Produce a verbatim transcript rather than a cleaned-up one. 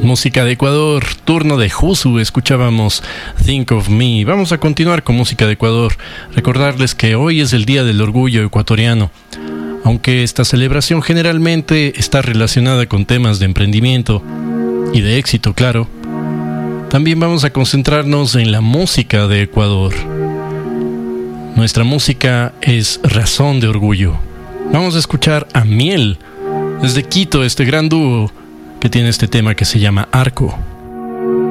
Música de Ecuador, turno de Jusu, escuchábamos Think of Me. Vamos a continuar con música de Ecuador. Recordarles que hoy es el Día del Orgullo Ecuatoriano. Aunque esta celebración generalmente está relacionada con temas de emprendimiento y de éxito, claro, también vamos a concentrarnos en la música de Ecuador. Nuestra música es razón de orgullo. Vamos a escuchar a Miel, desde Quito, este gran dúo que tiene este tema que se llama Arco.